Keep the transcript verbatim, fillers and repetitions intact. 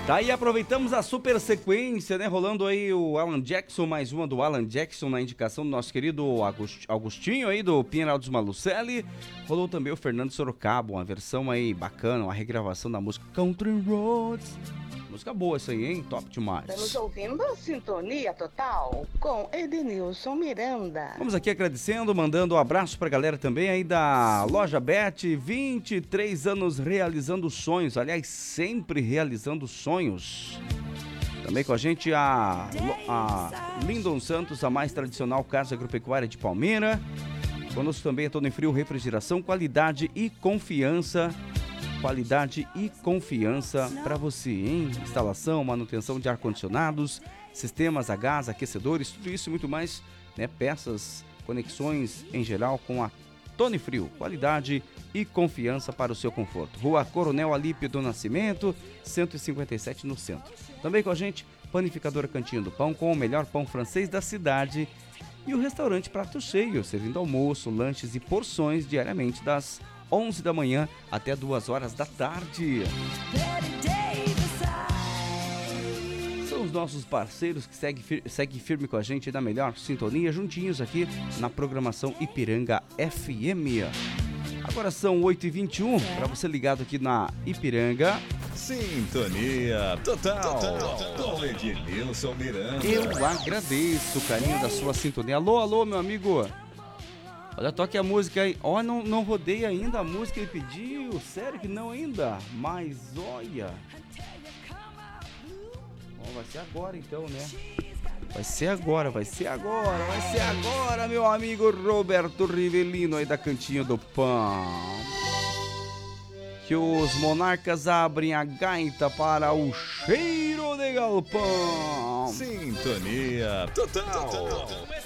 Tá aí, aproveitamos a super sequência, né? Rolando aí o Alan Jackson, mais uma do Alan Jackson na indicação do nosso querido Augustinho aí, do Pinheiral dos Malucelli. Rolou também o Fernando Sorocaba, uma versão aí bacana, uma regravação da música Country Roads. Música boa essa aí, hein? Top demais. Estamos ouvindo a Sintonia Total com Edenilson Miranda. Vamos aqui agradecendo, mandando um abraço pra galera também aí da Loja Bet, vinte e três anos realizando sonhos, aliás, sempre realizando sonhos. Também com a gente a, a Lindon Santos, a mais tradicional casa agropecuária de Palmeira. Conosco também a Tony Frio Refrigeração, qualidade e confiança. Qualidade e confiança para você, hein? Instalação, manutenção de ar-condicionados, sistemas a gás, aquecedores, tudo isso e muito mais, né? Peças, conexões em geral com a Tony Frio. Qualidade e confiança para o seu conforto. Rua Coronel Alípio do Nascimento, cento e cinquenta e sete no centro. Também com a gente, Panificadora Cantinho do Pão, com o melhor pão francês da cidade. E o restaurante Prato Cheio, servindo almoço, lanches e porções diariamente das onze da manhã até duas horas da tarde. São os nossos parceiros que seguem fir- segue firme com a gente na melhor sintonia, juntinhos aqui na programação Ipiranga F M. Agora são oito e vinte e um, para você ligado aqui na Ipiranga. Sintonia Total, com Edenilson Miranda. Eu agradeço o carinho da sua sintonia. Alô, alô, meu amigo. Olha, toque a música aí. Ó, oh, não, não rodei ainda a música que ele pediu. Sério que não ainda? Mas olha. Ó, oh, vai ser agora então, né? Vai ser agora, vai ser agora, vai ser agora, meu amigo Roberto Rivelino aí da Cantinho do Pão. Que os monarcas abrem a gaita para o cheiro de galpão. Sintonia Total.